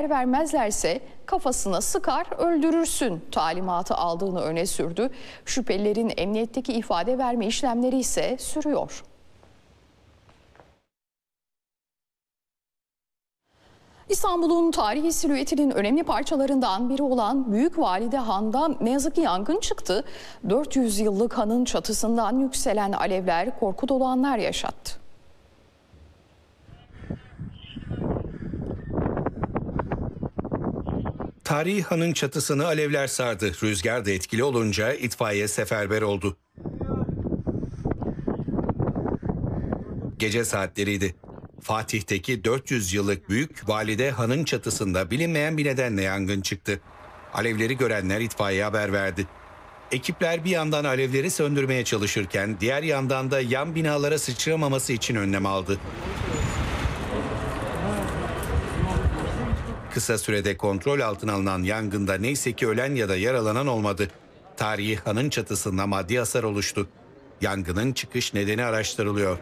eğer vermezlerse kafasına sıkar öldürürsün talimatı aldığını öne sürdü. Şüphelilerin emniyetteki ifade verme işlemleri ise sürüyor. İstanbul'un tarihi silüetinin önemli parçalarından biri olan Büyük Valide Han'da ne yazık ki yangın çıktı. 400 yıllık hanın çatısından yükselen alevler korku dolu anlar yaşattı. Tarihi hanın çatısını alevler sardı. Rüzgar da etkili olunca itfaiye seferber oldu. Gece saatleriydi. Fatih'teki 400 yıllık Büyük Valide Han'ın çatısında bilinmeyen bir nedenle yangın çıktı. Alevleri görenler itfaiyeye haber verdi. Ekipler bir yandan alevleri söndürmeye çalışırken diğer yandan da yan binalara sıçramaması için önlem aldı. Kısa sürede kontrol altına alınan yangında neyse ki ölen ya da yaralanan olmadı. Tarihi hanın çatısında maddi hasar oluştu. Yangının çıkış nedeni araştırılıyor.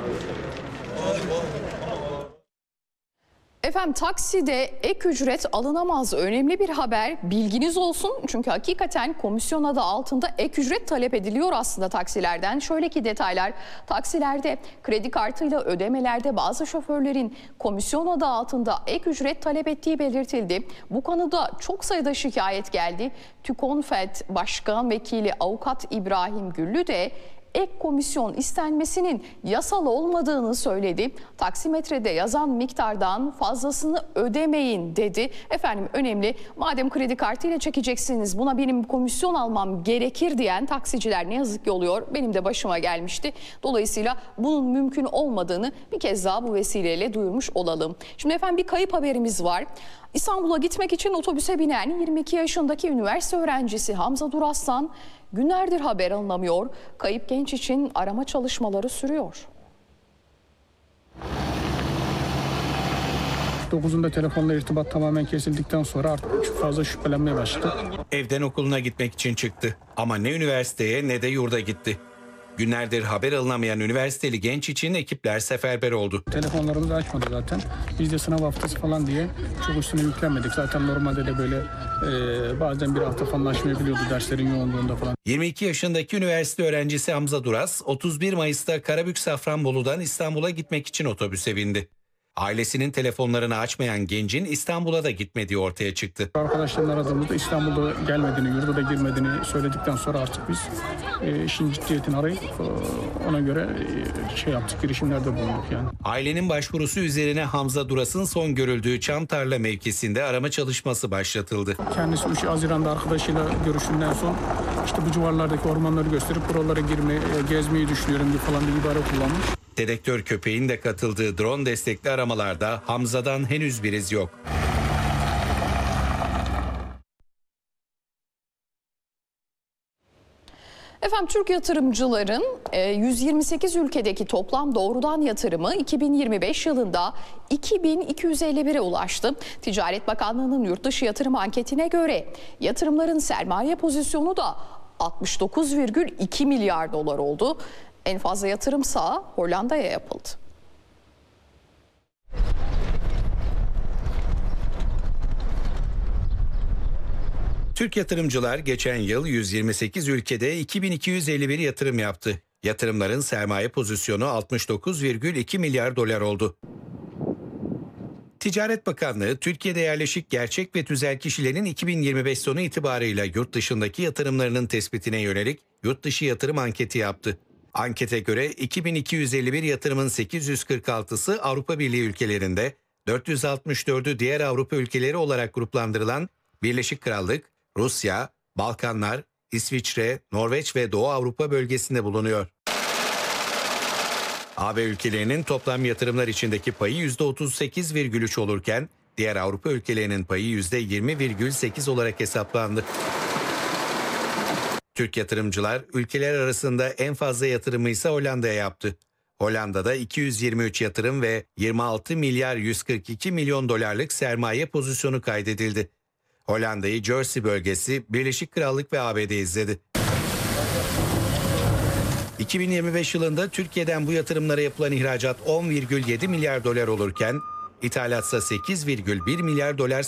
Efendim takside ek ücret alınamaz, önemli bir haber, bilginiz olsun. Çünkü hakikaten komisyon adı altında ek ücret talep ediliyor aslında taksilerden. Şöyle ki detaylar, taksilerde kredi kartıyla ödemelerde bazı şoförlerin komisyon adı altında ek ücret talep ettiği belirtildi. Bu konuda çok sayıda şikayet geldi. TÜKONFED Başkan Vekili Avukat İbrahim Güllü de ek komisyon istenmesinin yasal olmadığını söyledi. Taksimetrede yazan miktardan fazlasını ödemeyin dedi. Efendim önemli, madem kredi kartıyla çekeceksiniz buna benim komisyon almam gerekir diyen taksiciler ne yazık ki oluyor. Benim de başıma gelmişti. Dolayısıyla bunun mümkün olmadığını bir kez daha bu vesileyle duyurmuş olalım. Şimdi efendim bir kayıp haberimiz var. İstanbul'a gitmek için otobüse binen 22 yaşındaki üniversite öğrencisi Hamza Duras'tan günlerdir haber alınamıyor. Kayıp genç için arama çalışmaları sürüyor. 9'unda telefonla irtibat tamamen kesildikten sonra artık çok fazla şüphelenmeye başladı. Evden okuluna gitmek için çıktı ama ne üniversiteye ne de yurda gitti. Günlerdir haber alınamayan üniversiteli genç için ekipler seferber oldu. Telefonlarımızı açmadı zaten. Biz de sınav haftası falan diye çok üstüne yüklenmedik. Zaten normalde de böyle bazen bir hafta falan açmayabiliyordu derslerin yoğunluğunda falan. 22 yaşındaki üniversite öğrencisi Hamza Duras, 31 Mayıs'ta Karabük Safranbolu'dan İstanbul'a gitmek için otobüse bindi. Ailesinin telefonlarını açmayan gencin İstanbul'a da gitmediği ortaya çıktı. Arkadaşlarını aradığımızda İstanbul'da gelmediğini, yurda da girmediğini söyledikten sonra artık biz işin ciddiyetini arayıp ona göre yaptık, girişimlerde bulunduk yani. Ailenin başvurusu üzerine Hamza Duras'ın son görüldüğü Çamtarla mevkisinde arama çalışması başlatıldı. Kendisi 3 Haziran'da arkadaşıyla görüşünden son işte bu civarlardaki ormanları gösterip buralara gezmeyi düşünüyorum falan bir ibare kullanmış. Dedektör köpeğin de katıldığı drone destekli aramalarda Hamza'dan henüz bir iz yok. Efendim Türk yatırımcıların 128 ülkedeki toplam doğrudan yatırımı 2025 yılında 2251'e ulaştı. Ticaret Bakanlığı'nın yurtdışı yatırım anketine göre yatırımların sermaye pozisyonu da 69,2 milyar dolar oldu. En fazla yatırımsa Hollanda'ya yapıldı. Türk yatırımcılar geçen yıl 128 ülkede 2251 yatırım yaptı. Yatırımların sermaye pozisyonu 69,2 milyar dolar oldu. Ticaret Bakanlığı, Türkiye'de yerleşik gerçek ve tüzel kişilerin 2025 sonu itibarıyla yurt dışındaki yatırımlarının tespitine yönelik yurt dışı yatırım anketi yaptı. Ankete göre 2251 yatırımın 846'sı Avrupa Birliği ülkelerinde, 464'ü diğer Avrupa ülkeleri olarak gruplandırılan Birleşik Krallık, Rusya, Balkanlar, İsviçre, Norveç ve Doğu Avrupa bölgesinde bulunuyor. AB ülkelerinin toplam yatırımlar içindeki payı %38,3 olurken diğer Avrupa ülkelerinin payı %20,8 olarak hesaplandı. Türk yatırımcılar ülkeler arasında en fazla yatırımı ise Hollanda'ya yaptı. Hollanda'da 223 yatırım ve 26 milyar 142 milyon dolarlık sermaye pozisyonu kaydedildi. Hollanda'yı Jersey bölgesi, Birleşik Krallık ve ABD izledi. 2025 yılında Türkiye'den bu yatırımlara yapılan ihracat 10,7 milyar dolar olurken ithalatsa 8,1 milyar dolar